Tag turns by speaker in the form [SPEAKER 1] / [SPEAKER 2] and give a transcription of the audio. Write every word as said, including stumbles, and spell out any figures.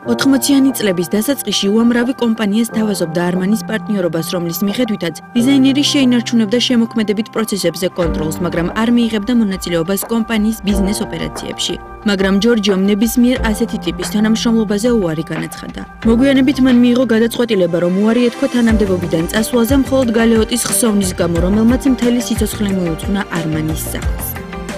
[SPEAKER 1] ოთხმოციანი წლების დასაწყისში უამრავი კომპანიას თავაზობდა არმანის პარტნიორობას, რომლის მიხედვითაც დიზაინერი შეინარჩუნებდა შემოქმედებით პროცესებზე კონტროლს, მაგრამ არ მიიღებდა მონაწილეობას კომპანიის ბიზნეს ოპერაციებში. მაგრამ ჯორჯიომ ნებისმიერ ასეთი ტიპის თანამშრომლობაზე უარი განაცხადა. მოგვიანებით მან მიიღო გადაწყვეტილება, რომ უარი ეთქვა თანამდებობიდან წასვლაზე მხოლოდ გალეოტის ხსოვნის გამო, რომელმაც მთელი სიცოცხლე მოუძღვნა არმანის სახლს.